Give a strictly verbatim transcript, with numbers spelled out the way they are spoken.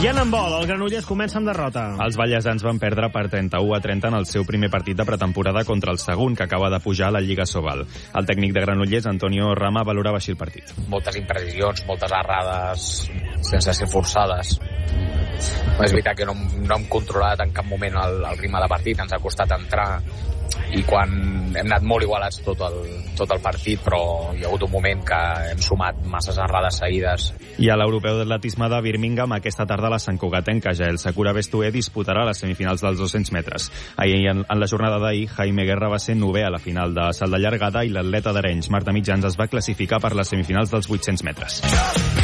I en handbol, el Granollers comença amb derrota. Els ballesans van perdre per trenta-u a trenta en el seu primer partit de pretemporada contra el segon, que acaba de pujar a la Lliga Sobal. El tècnic de Granollers, Antonio Rama, valorava així el partit. Moltes imprecisions, moltes errades, sense ser forçades. És veritat que no, no hem controlat en cap moment el, el ritme de partit, ens ha costat entrar, i quan hem anat molt igualats tot el, tot el partit, però hi ha hagut un moment que hem sumat masses errades seguides. I a l'europeu d'atletisme de Birmingham, aquesta tarda la santcugatenca Jael Sakura Bestué disputarà les semifinals dels dos-cents metres. Ahir, en, en la jornada d'ahir, Jaime Guerra va ser novè a la final de salt de llargada i l'atleta d'Arenys, Marta Mitjans, es va classificar per les semifinals dels vuit-cents metres.